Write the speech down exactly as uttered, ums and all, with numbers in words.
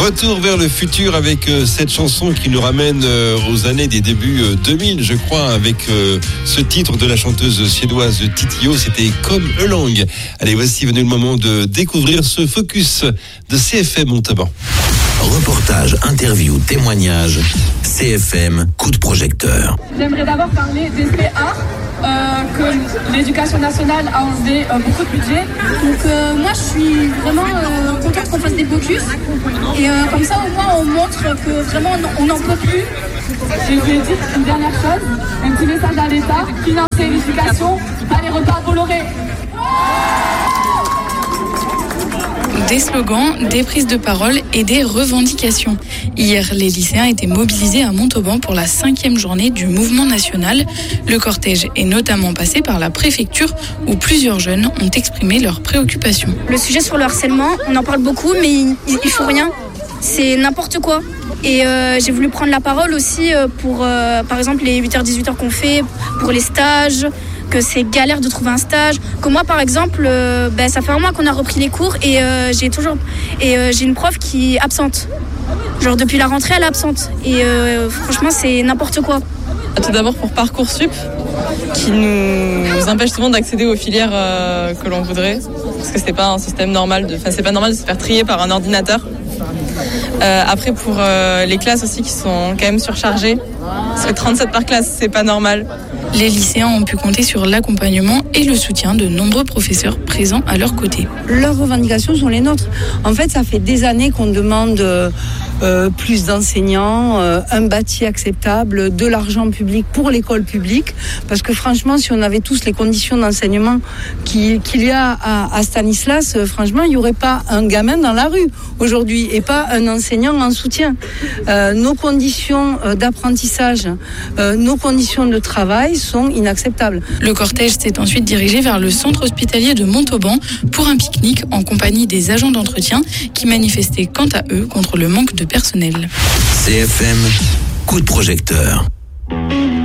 Retour vers le futur avec euh, cette chanson qui nous ramène euh, aux années des débuts euh, deux mille, je crois, avec euh, ce titre de la chanteuse suédoise Titio, c'était Comme a langue. Allez, voici venu le moment de découvrir ce focus de C F M Montauban. Reportage, interview, témoignage, C F M, coup de projecteur. J'aimerais d'abord parler des P A, euh, que l'éducation nationale a enlevé euh, beaucoup de budget. Donc euh, moi je suis vraiment euh, contente qu'on fasse des focus. Et euh, comme ça au moins on montre que vraiment on n'en peut plus. Et je voulais dire une dernière chose, un petit message à l'État, financer l'éducation, pas les repas Bolloré. Des slogans, des prises de parole et des revendications. Hier, les lycéens étaient mobilisés à Montauban pour la cinquième journée du mouvement national. Le cortège est notamment passé par la préfecture où plusieurs jeunes ont exprimé leurs préoccupations. Le sujet sur le harcèlement, on en parle beaucoup mais il ne faut rien. C'est n'importe quoi. Et euh, j'ai voulu prendre la parole aussi pour, euh, par exemple, les huit heures dix-huit heures qu'on fait, pour les stages, que c'est galère de trouver un stage. Que moi, par exemple, euh, ben, ça fait un mois qu'on a repris les cours et euh, j'ai toujours et euh, j'ai une prof qui est absente. Genre depuis la rentrée, elle est absente. Et euh, franchement, c'est n'importe quoi. Tout d'abord pour Parcoursup, qui nous empêche souvent d'accéder aux filières euh, que l'on voudrait, parce que c'est pas un système normal. De, enfin, c'est pas normal de se faire trier par un ordinateur. Euh, après pour euh, les classes aussi qui sont quand même surchargées, parce que trente-sept par classe, c'est pas normal. Les lycéens ont pu compter sur l'accompagnement et le soutien de nombreux professeurs présents à leur côté. Leurs revendications sont les nôtres. En fait, ça fait des années qu'on demande euh, plus d'enseignants, euh, un bâti acceptable, de l'argent public pour l'école publique. Parce que franchement, si on avait tous les conditions d'enseignement qu'il, qu'il y a à, à Stanislas, euh, franchement, il n'y aurait pas un gamin dans la rue aujourd'hui et pas un enseignant en soutien. Euh, nos conditions euh, d'apprentissage, euh, nos conditions de travail sont inacceptables. Le cortège s'est ensuite dirigé vers le centre hospitalier de Montauban pour un pique-nique en compagnie des agents d'entretien qui manifestaient quant à eux contre le manque de personnel. C F M, coup de projecteur.